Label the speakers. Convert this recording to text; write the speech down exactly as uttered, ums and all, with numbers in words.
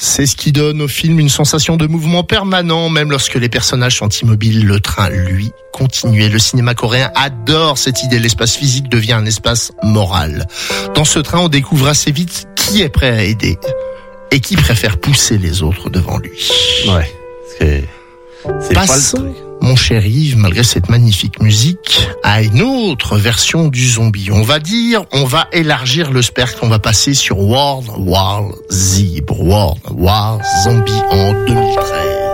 Speaker 1: C'est ce qui donne au film une sensation de mouvement permanent, même lorsque les personnages sont immobiles. Le train, lui, continue. Le cinéma coréen adore cette idée. L'espace physique devient un espace moral. Dans ce train, on découvre assez vite qui est prêt à aider et qui préfère pousser les autres devant lui.
Speaker 2: Ouais, c'est, c'est
Speaker 1: Passons,
Speaker 2: pas le truc.
Speaker 1: mon cher Yves, malgré cette magnifique musique, à une autre version du zombie. On va dire, on va élargir le spectre, on va passer sur World War Z, World War Zombie en deux mille treize.